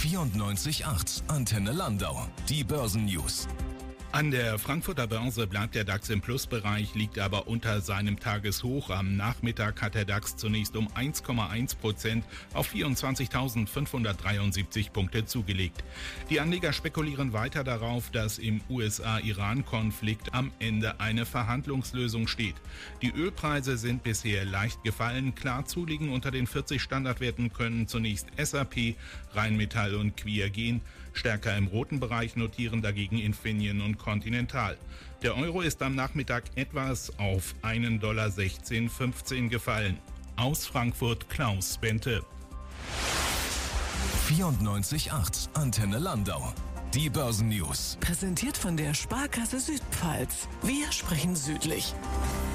94.8 Antenne Landau. Die Börsennews. An der Frankfurter Börse bleibt der DAX im Plusbereich, liegt aber unter seinem Tageshoch. Am Nachmittag hat der DAX zunächst um 1,1% auf 24.573 Punkte zugelegt. Die Anleger spekulieren weiter darauf, dass im USA-Iran-Konflikt am Ende eine Verhandlungslösung steht. Die Ölpreise sind bisher leicht gefallen. Klar zuliegen unter den 40 Standardwerten können zunächst SAP, Rheinmetall und Queer gehen. Stärker im roten Bereich notieren dagegen Infineon und Continental. Der Euro ist am Nachmittag etwas auf $1,1615 gefallen. Aus Frankfurt Klaus Bente. 94.8 Antenne Landau. Die Börsennews. Präsentiert von der Sparkasse Südpfalz. Wir sprechen südlich.